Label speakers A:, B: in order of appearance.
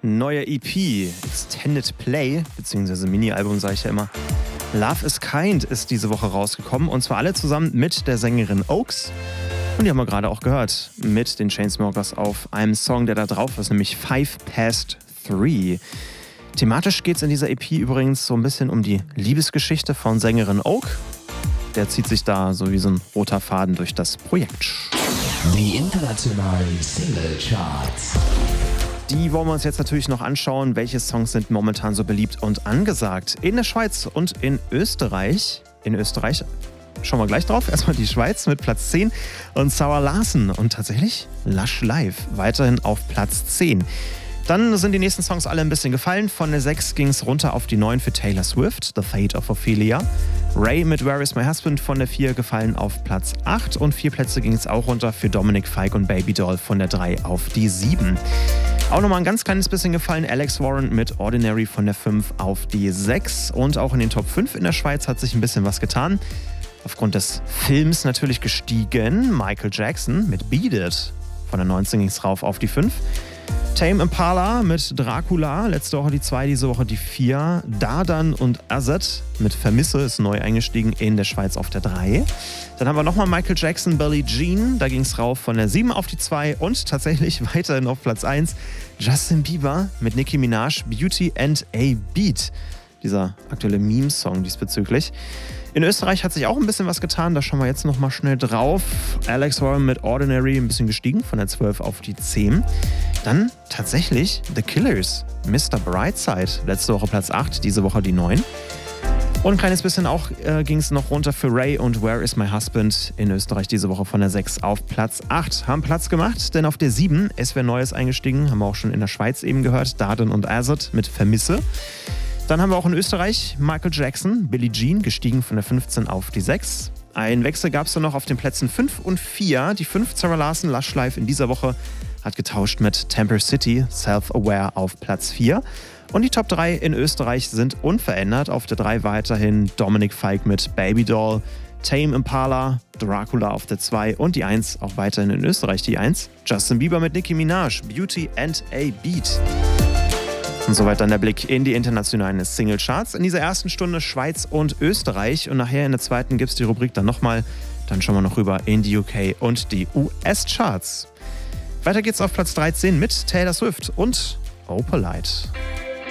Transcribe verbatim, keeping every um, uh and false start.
A: neue E P, Extended Play, beziehungsweise Mini-Album sage ich ja immer. Love is Kind ist diese Woche rausgekommen und zwar alle zusammen mit der Sängerin Oaks. Und die haben wir gerade auch gehört mit den Chainsmokers auf einem Song, der da drauf ist, nämlich Five Past Three. Thematisch geht es in dieser E P übrigens so ein bisschen um die Liebesgeschichte von Sängerin Oak. Der zieht sich da so wie so ein roter Faden durch das Projekt.
B: Die internationalen Single-Charts.
A: Die wollen wir uns jetzt natürlich noch anschauen. Welche Songs sind momentan so beliebt und angesagt? In der Schweiz und in Österreich. In Österreich schauen wir gleich drauf. Erstmal die Schweiz mit Platz zehn und Zara Larsson. Und tatsächlich Lush Live weiterhin auf Platz zehn. Dann sind die nächsten Songs alle ein bisschen gefallen. Von der sechs ging es runter auf die neun für Taylor Swift, The Fate of Ophelia. Ray mit Where Is My Husband von der vier gefallen auf Platz acht. Und vier Plätze ging es auch runter für Dominic Fike und Baby Doll von der drei auf die sieben. Auch nochmal ein ganz kleines bisschen gefallen. Alex Warren mit Ordinary von der fünf auf die sechs. Und auch in den Top fünf in der Schweiz hat sich ein bisschen was getan. Aufgrund des Films natürlich gestiegen. Michael Jackson mit Beat It von der neunzehn ging es rauf auf die fünf. Tame Impala mit Dracula, letzte Woche die zwei, diese Woche die vier. Dardan und Azad mit Vermisse ist neu eingestiegen in der Schweiz auf der drei. Dann haben wir nochmal Michael Jackson, Billie Jean, da ging es rauf von der sieben auf die zwei und tatsächlich weiterhin auf Platz eins Justin Bieber mit Nicki Minaj, Beauty and a Beat. Dieser aktuelle Meme-Song diesbezüglich. In Österreich hat sich auch ein bisschen was getan, da schauen wir jetzt nochmal schnell drauf. Alex Warren mit Ordinary ein bisschen gestiegen, von der zwölf auf die zehn. Dann tatsächlich The Killers, Mister Brightside, letzte Woche Platz acht, diese Woche die neun. Und ein kleines bisschen auch äh, ging es noch runter für Ray und Where Is My Husband in Österreich diese Woche von der sechs auf Platz acht. Haben Platz gemacht, denn auf der sieben, es wäre Neues eingestiegen, haben wir auch schon in der Schweiz eben gehört, Dardan und Azad mit Vermisse. Dann haben wir auch in Österreich Michael Jackson, Billie Jean, gestiegen von der fünfzehn auf die sechs. Ein Wechsel gab es dann noch auf den Plätzen fünf und vier. Die fünf, Zara Larsson, Lush Live in dieser Woche, hat getauscht mit Temper City, Self-Aware auf Platz vier. Und die Top drei in Österreich sind unverändert. Auf der drei weiterhin Dominic Fike mit Baby Doll, Tame Impala, Dracula auf der zwei und die eins auch weiterhin in Österreich die eins. Justin Bieber mit Nicki Minaj, Beauty and a Beat. Und soweit dann der Blick in die internationalen Singlecharts. In dieser ersten Stunde Schweiz und Österreich und nachher in der zweiten gibt es die Rubrik dann nochmal. Dann schauen wir noch rüber in die U K und die U S-Charts. Weiter geht's auf Platz dreizehn mit Taylor Swift und Opalite.